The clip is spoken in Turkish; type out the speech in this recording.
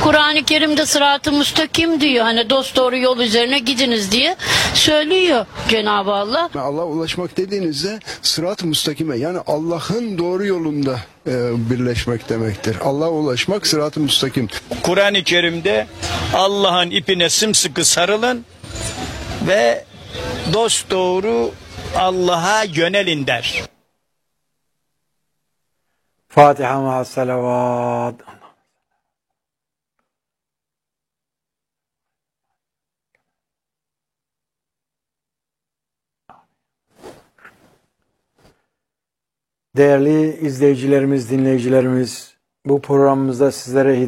Kur'an-ı Kerim'de sırat-ı müstakim diyor. Hani dosdoğru yol üzerine gidiniz diye söylüyor Cenab-ı Allah. Allah'a ulaşmak dediğinizde sırat-ı müstakime, yani Allah'ın doğru yolunda birleşmek demektir. Allah'a ulaşmak sırat-ı müstakim. Kur'an-ı Kerim'de Allah'ın ipine sımsıkı sarılın ve dosdoğru Allah'a yönelin der. Fatiha ma'a salavat. Değerli izleyicilerimiz, dinleyicilerimiz, bu programımızda sizlere